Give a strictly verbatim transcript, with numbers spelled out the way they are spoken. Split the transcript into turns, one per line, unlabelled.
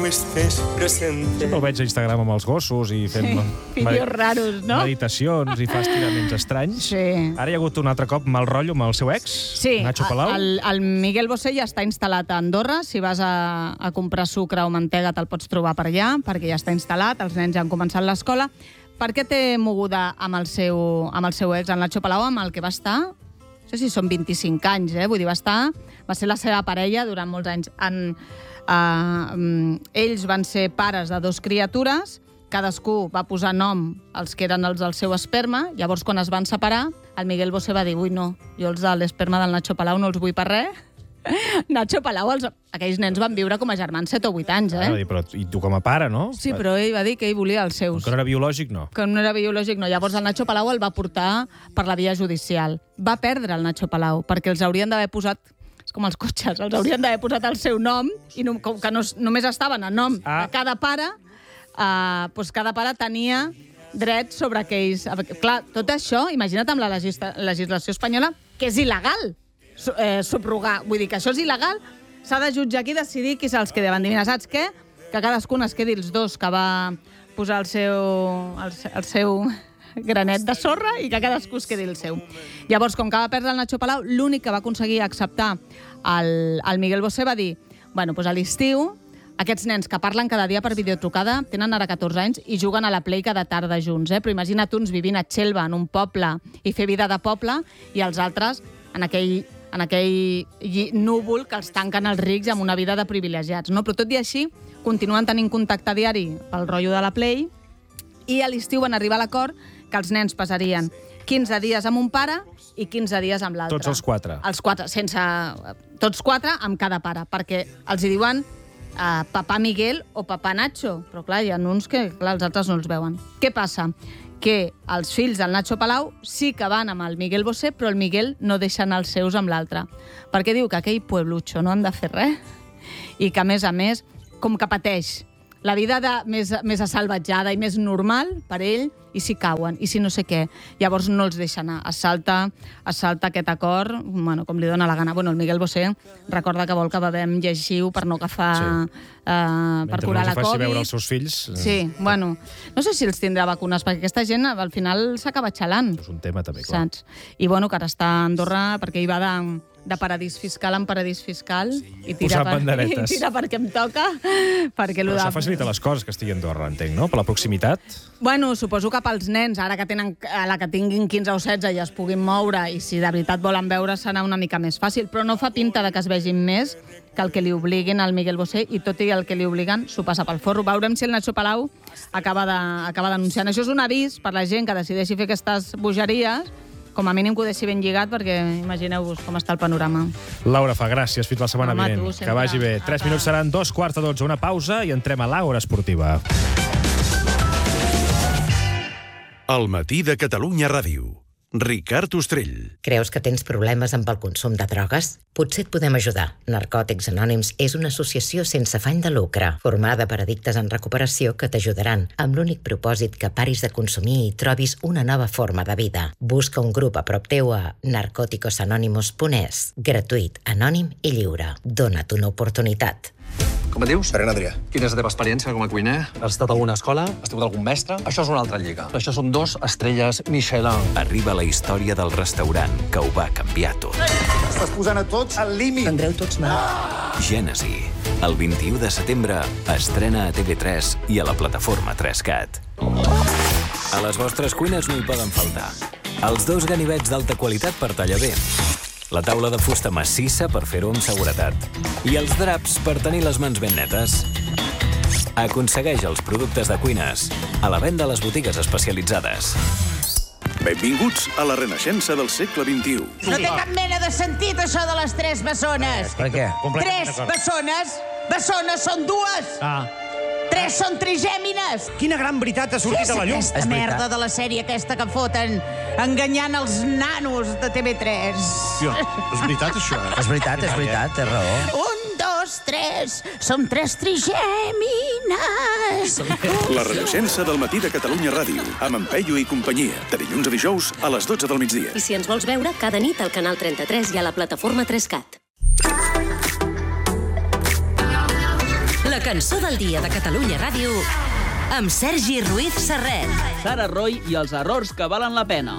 estés presente.
Sempre el veig a Instagram amb els gossos i fent
Sí, vídeos raros, no?
meditacions i fa estiraments estranys.
Sí.
Ara hi ha hagut un altre cop mal rotllo amb el seu ex,
Sí,
Nacho Palau.
el, el Miguel Bosé ja està instal·lat a Andorra. Si vas a, a comprar sucre o mantega te'l pots trobar per allà, perquè ja està instal·lat, els nens ja han començat l'escola. Per què té moguda amb el seu, amb el seu ex, el Nacho Palau, amb el que va estar... No sé si són vint-i-cinc anys, eh? Vull dir, va estar... Va ser la seva parella durant molts anys. En, uh, ells van ser pares de dos criatures, cadascú va posar nom als que eren els del seu esperma, llavors quan es van separar, el Miguel Bosé va dir, ui, no, jo els de l'esperma del Nacho Palau no els vull per res. Nacho Palau, els, aquells nens van viure com a germans set o vuit anys, eh?
Ah, dir, però, I tu com a pare, no?
Sí, però ell va dir que ell volia els seus.
Que no era biològic, no.
Que no era biològic, no. Llavors el Nacho Palau el va portar per la via judicial. Va perdre el Nacho Palau, perquè els haurien d'haver posat... És com els cotxes, els haurien d'haver posat el seu nom, i no, com que no, només estaven a nom ah. de cada pare, eh, doncs cada pare tenia drets sobre aquells... Clar, tot això, imagina't amb la legisla legislació espanyola, que és il·legal eh, subrogar. Vull dir que això és il·legal, s'ha de jutjar aquí i decidir qui se'ls queda. Van dir, mira, saps què? Que cadascun es quedi els dos que va posar el seu, el, el seu granet de sorra i que cadascú es quedi el seu. Llavors, com que va perdre el Nacho Palau, l'únic que va aconseguir acceptar el, el Miguel Bosé va dir, bueno, doncs a l'estiu, aquests nens que parlen cada dia per videotrucada tenen ara catorze anys i juguen a la Play cada tarda junts, eh? Però imagina't uns vivint a Xelva, en un poble, i fer vida de poble, i els altres en aquell, en aquell núvol que els tanquen els rics amb una vida de privilegiats, no? Però tot i així, continuen tenint contacte diari pel rotllo de la Play, i a l'estiu van arribar a l'acord que els nens passarien quinze dies amb un pare i quinze dies amb l'altre.
Tots els quatre.
Els quatre, sense... Tots quatre amb cada pare, perquè els hi diuen uh, papà Miguel o papà Nacho. Però clar, hi ha uns que clar, els altres no els veuen. Què passa? Que els fills del Nacho Palau sí que van amb el Miguel Bosé, però el Miguel no deixa anar els seus amb l'altre. Perquè diu que aquell pueblucho no han de fer res i que, a més a més, com que pateix la vida de, més, més assalvatjada i més normal per ell, i si cauen, i si no sé què. Llavors no els deixa anar. Es salta, es salta aquest acord, bueno, com li dóna la gana. Bueno, el Miguel Bosé recorda que vol que bevem lleixiu per no agafar... Sí. Uh, per curar la Covid.
Mentre no els faci veure els seus fills...
Sí, bueno, no sé si els tindrà vacunes, perquè aquesta gent al final s'acaba xalant.
És un tema també, clar.
Saps? I bueno, que ara està a Andorra perquè hi va de... de paradís fiscal en paradís fiscal i tira, per, i tira perquè em toca. Perquè
Però
de...
això facilita les coses que estigui a Andorra, entenc, no? Per la proximitat.
Bueno, suposo que pels nens, ara que tenen, a la que tinguin quinze o setze i es puguin moure, i si de veritat volen veure, serà una mica més fàcil. Però no fa pinta de que es vegin més que el que li obliguin al Miguel Bosé, i tot i el que li obliguen s'ho passa pel forro. Veurem si el Nacho Palau acaba, de, acaba denunciant. Això és un avís per la gent que decideixi fer aquestes bogeries, com a mínim que ho deixi ben lligat, perquè imagineu-vos com està el panorama.
Laura Fa, gràcies. Fins la setmana
Home,
vinent.
tu,
que vagi bé. Tres minuts seran dos quarts de dotze. Una pausa i entrem a l'Hora Esportiva.
Al matí de Catalunya Ràdio. Ricard Ostrell.
Creus que tens problemes amb el consum de drogues? Potser et podem ajudar. Narcòtics Anònims és una associació sense afany de lucre, formada per addictes en recuperació que t'ajudaran amb l'únic propòsit que paris de consumir i trobis una nova forma de vida. Busca un grup a prop teu a narcóticos anónimos punt es. Gratuït, anònim i lliure. Dona't una oportunitat.
Com et dius?
Pere Adrià.
Quina és la teva experiència com a cuiner? Has estat a alguna escola? Has tingut algun mestre? Això és una altra lliga. Això són dos estrelles Michelin.
Arriba la història del restaurant que ho va canviar tot.
Estàs posant a tots al límit.
Prendreu tots mal.
Gènesi. El vint-i-u de setembre estrena a T V tres i a la plataforma tres cat. A les vostres cuines no hi poden faltar els dos ganivets d'alta qualitat per tallar bé, la taula de fusta massissa per fer-ho amb seguretat i els draps per tenir les mans ben netes. Aconsegueix els productes de cuines a la venda a les botigues especialitzades.
Benvinguts a la renaixença del segle vint-i-u.
No té cap mena de sentit, això de les tres bessones.
Per què?
Tres bessones? Bessones són dues.
Ah.
Tres són trigèmines.
Quina gran veritat ha sortit a la llum.
És aquesta merda de la sèrie aquesta que foten enganyant els nanos de T V tres.
Tio, és veritat, això, eh?
És veritat, és veritat, té raó.
Un, dos, tres. Som tres trigèmines.
La renaixença del matí de Catalunya Ràdio, amb en Peyu i companyia, de dilluns a dijous a les dotze del migdia.
I si ens vols veure, cada nit al canal trenta-tres i a la plataforma tres cat. La cançó del dia de Catalunya Ràdio amb Sergi Ruiz Serret.
Sara Roy i els errors que valen la pena.